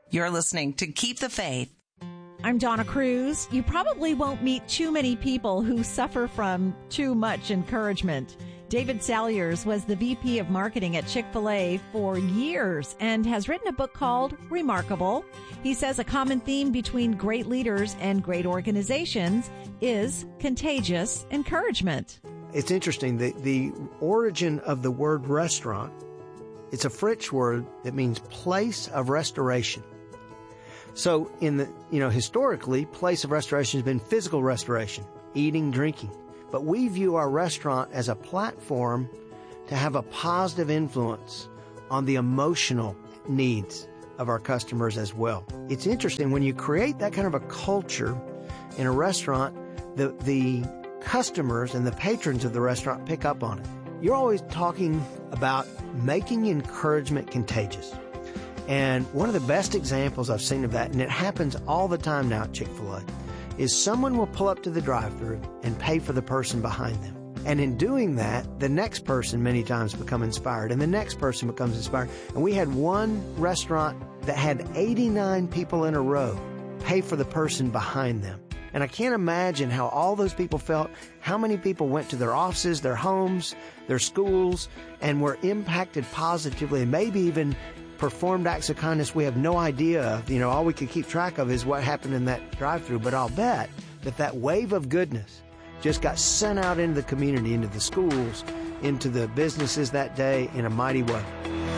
You're listening to Keep the Faith. I'm Donna Cruz. You probably won't meet too many people who suffer from too much encouragement. David Salyers was the VP of Marketing at Chick-fil-A for years and has written a book called Remarkable. He says a common theme between great leaders and great organizations is contagious encouragement. It's interesting, the origin of the word restaurant, it's a French word that means place of restoration. So historically, place of restoration has been physical restoration, eating, drinking. But we view our restaurant as a platform to have a positive influence on the emotional needs of our customers as well. It's interesting, when you create that kind of a culture in a restaurant, the customers and the patrons of the restaurant pick up on it. You're always talking about making encouragement contagious. And one of the best examples I've seen of that, and it happens all the time now at Chick-fil-A, is someone will pull up to the drive-thru and pay for the person behind them. And in doing that, the next person many times become inspired, and the next person becomes inspired. And we had one restaurant that had 89 people in a row pay for the person behind them. And I can't imagine how all those people felt, how many people went to their offices, their homes, their schools, and were impacted positively, and maybe even performed acts of kindness we have no idea of. All we could keep track of is what happened in that drive-thru. But I'll bet that wave of goodness just got sent out into the community, into the schools, into the businesses that day in a mighty way.